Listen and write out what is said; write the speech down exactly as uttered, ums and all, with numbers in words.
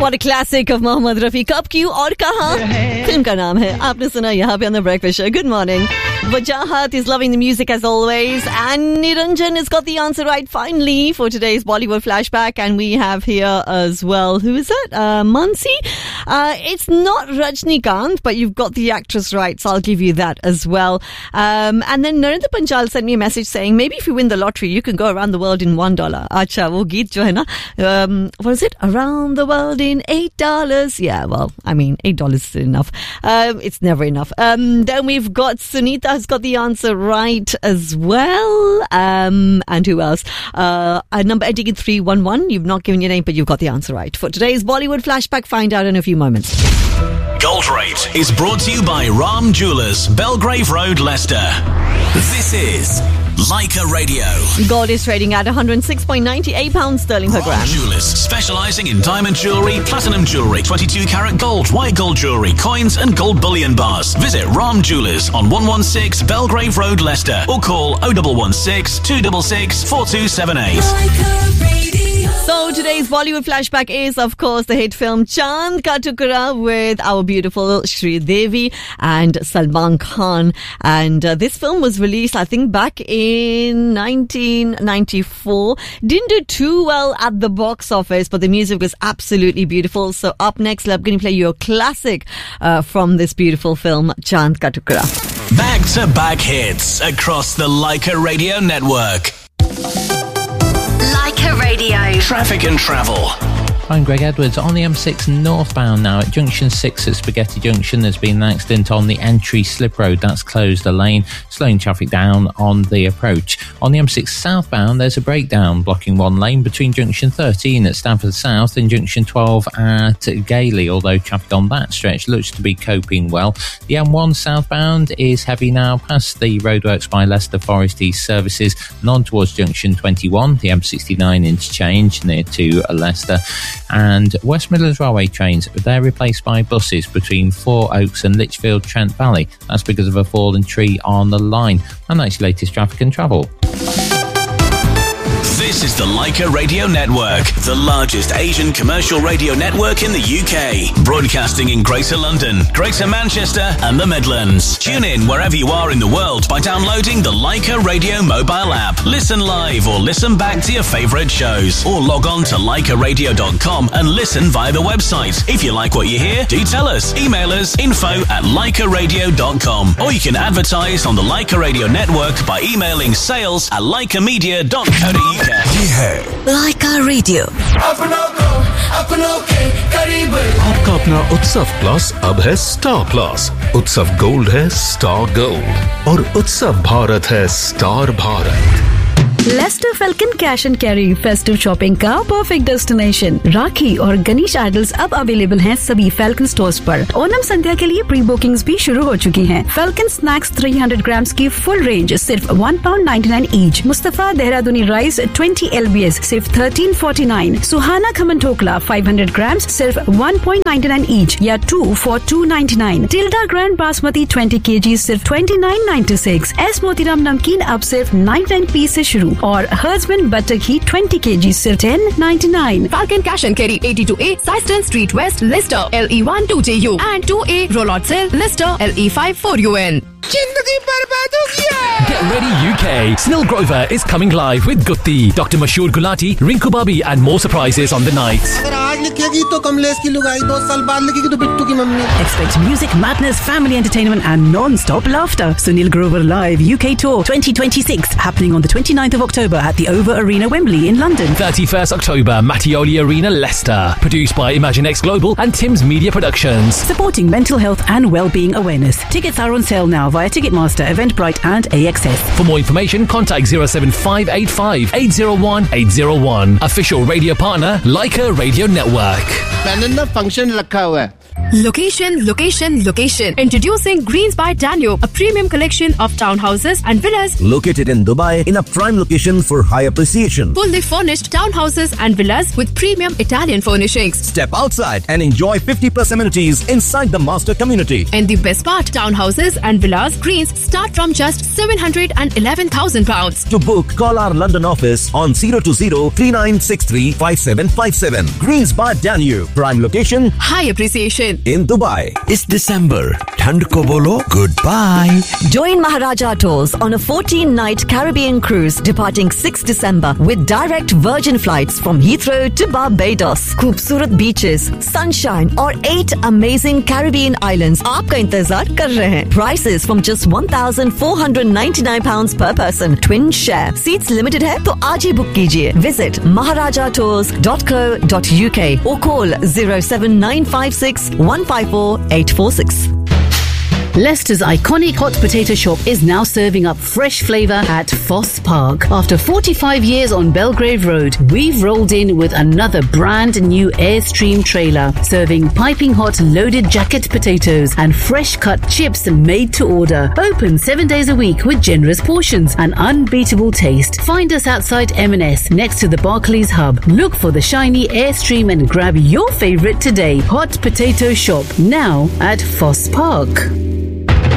What a classic of Mohammad Rafi. कब क्यों और कहाँ फिल्म का नाम है आपने सुना यहाँ पे on the breakfast show. Good morning. Wajahat is loving the music as always, and Niranjan has got the answer right finally for today's Bollywood flashback. And we have here as well, who is it? Uh, Mansi. Uh, it's not Rajnikant, but you've got the actress right, so I'll give you that as well. Um, and then Narendra Panchal sent me a message saying maybe if you win the lottery, you can go around the world in one dollar. Acha, wo geet jo hai na, um, what is it? Around the world in eight dollars. Yeah, well, I mean, eight dollars is enough. Um, it's never enough. Um, then we've got Sunita has got the answer right as well. Um, and who else? Uh, a number ending in three one one. You've not given your name, but you've got the answer right. For today's Bollywood flashback, find out in a few moments. Gold Rate is brought to you by Ram Jewellers, Belgrave Road, Leicester. This is Leica Radio. Gold is trading at one hundred six point nine eight pounds sterling per gram. Ram Jewellers, specialising in diamond jewellery, platinum jewellery, twenty-two carat gold, white gold jewellery, coins and gold bullion bars. Visit Ram Jewellers on one one six Belgrave Road, Leicester, or call oh one one six, two six six, four two seven eight. So today's Bollywood flashback is, of course, the hit film Chand Ka Tukda with our beautiful Sridevi and Salman Khan. And uh, this film was released, I think, back in nineteen ninety-four. Didn't do too well at the box office, but the music was absolutely beautiful. So up next, I'm going to play you a classic uh, from this beautiful film, Chand Ka Tukda. Back-to-back hits across the Leica Radio network. Leica Radio. Traffic and travel. I'm Greg Edwards. On the M six northbound now at Junction six at Spaghetti Junction, there's been an accident on the entry slip road. That's closed a lane, slowing traffic down on the approach. On the M six southbound, there's a breakdown blocking one lane between Junction thirteen at Stamford South and Junction twelve at Gailey, although traffic on that stretch looks to be coping well. The M one southbound is heavy now past the roadworks by Leicester Forest East Services and on towards Junction twenty-one, the M sixty-nine interchange near to Leicester. And West Midlands Railway trains, they're replaced by buses between Four Oaks and Lichfield Trent Valley. That's because of a fallen tree on the line. And that's your latest traffic and travel. This is the Leica Radio Network, the largest Asian commercial radio network in the U K. Broadcasting in Greater London, Greater Manchester and the Midlands. Tune in wherever you are in the world by downloading the Leica Radio mobile app. Listen live or listen back to your favourite shows. Or log on to leica radio dot com and listen via the website. If you like what you hear, do tell us. Email us info at leica radio dot com. Or you can advertise on the Leica Radio Network by emailing sales at leica media dot co dot uk. ये है Leica Radio. आपका अपना उत्सव plus अब है star plus. उत्सव gold है star gold और उत्सव भारत है star Bharat. Lester falcon cash and carry festive shopping का परफेक्ट डेस्टिनेशन. राखी और गणेश आइडल्स अब अवेलेबल हैं सभी फेल्कन स्टोर्स पर. ओनम संध्या के लिए प्री बुकिंग्स भी शुरू हो चुकी हैं. फेल्कन स्नैक्स तीन सौ ग्राम्स की फुल रेंज सिर्फ one pound ninety nine each. Mustafa देहरादूनी rice twenty LBS सिर्फ थर्टीन फोर्टी नाइन. सुहाना खमन ठोकला फाइव हंड्रेड ग्राम्स सिर्फ one point ninety nine each या to for to ninety nine. Tilde grand basmati twenty KG सिर्फ twenty nine ninety six. S Motiram नमकीन अब सिर्फ ninety nine piece से शुरू और Herdsman butter ghee twenty kilograms सिर्फ ten ninety-nine. Falcon Cash and Carry eighty-two A Syston Street West, Leicester L E one two J U and two A Rollout Cell, Leicester L E five four U N. जिंदगी बर्बाद हो गया. Get ready U K. Snil Grover is coming live with Gutti, Doctor Mashoor Gulati, Rinku Babi and more surprises on the night. अगर आज लिखेगी तो कमलेश की लुगाई, दो साल बाद लिखेगी तो बिट्टू की mummy. Expect music, madness, family entertainment and non-stop laughter. Sunil Grover Live U K Tour twenty twenty-six happening on the twenty-ninth of October at the Over Arena, Wembley in London. thirty-first October, Mattioli Arena, Leicester. Produced by ImagineX Global and Tim's Media Productions. Supporting mental health and well-being awareness. Tickets are on sale now via Ticketmaster, Eventbrite and A X S. For more information, contact zero seven five eight five eight zero one eight zero one. Official radio partner, Leica Radio Network. मैंने ना function रखा हुआ है. Location, location, location. Introducing Greens by Danube, a premium collection of townhouses and villas located in Dubai in a prime location for high appreciation. Fully furnished townhouses and villas with premium Italian furnishings. Step outside and enjoy fifty plus amenities inside the master community. And the best part, townhouses and villas Greens start from just seven hundred eleven thousand pounds. To book, call our London office on zero two zero, three nine six three, five seven five seven. Greens by Danube, prime location, high appreciation in Dubai. This December, ठंड को बोलो goodbye. Join Maharaja Tours on a fourteen night Caribbean cruise departing sixth December with direct Virgin flights from Heathrow to Barbados. खूबसूरत beaches, sunshine और eight amazing Caribbean islands आपका इंतजार कर रहे हैं. Prices from just one thousand four hundred ninety-nine pounds per person. Twin share. Seats limited है तो आज ही बुक कीजिए. Visit maharaja tours dot co dot uk or call zero seven nine five six one five four eight four six. Leicester's iconic hot potato shop is now serving up fresh flavour at Foss Park. After forty-five years on Belgrave Road, we've rolled in with another brand new Airstream trailer, serving piping hot loaded jacket potatoes and fresh cut chips made to order. Open seven days a week with generous portions and unbeatable taste. Find us outside M and S next to the Barclays Hub. Look for the shiny Airstream and grab your favourite today. Hot Potato Shop, now at Foss Park.